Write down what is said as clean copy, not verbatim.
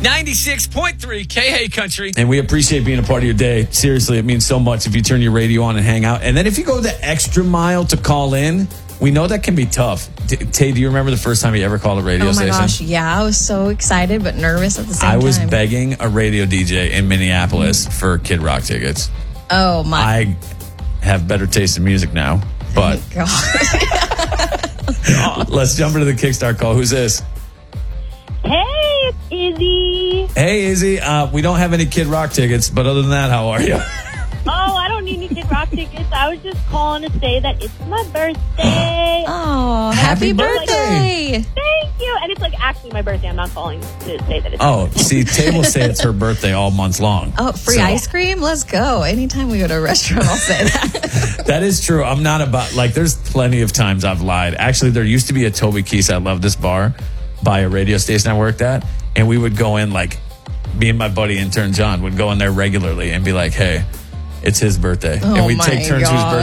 96.3 K-Hey Country. And we appreciate being a part of your day. Seriously, it means so much if you turn your radio on and hang out. And then if you go the extra mile to call in, we know that can be tough. Tay, do you remember the first time you ever called a radio station? Oh my gosh, yeah. I was so excited but nervous at the same time. I was begging a radio DJ in Minneapolis for Kid Rock tickets. Oh my. I have better taste in music now, but God. let's jump into the Kickstart call. Who's this? Hey, it's Izzy. Hey, Izzy. We don't have any Kid Rock tickets, but other than that, how are you? Oh, I don't need any Kid Rock tickets. I was just calling to say that it's my birthday. Oh, happy birthday. Thank you. And it's like actually my birthday. I'm not calling to say that it's Oh, see, Tay will say it's her birthday all month long. Oh, free ice cream? Let's go. Anytime we go to a restaurant, I'll say that. That is true. I'm not about, like, there's plenty of times I've lied. Actually, there used to be a Toby Keith, I love this bar, by a radio station I worked at. And we would go in, like, me and my buddy intern John would go in there regularly and be like, hey, it's his birthday. Oh and we'd my take turns whose God. birthday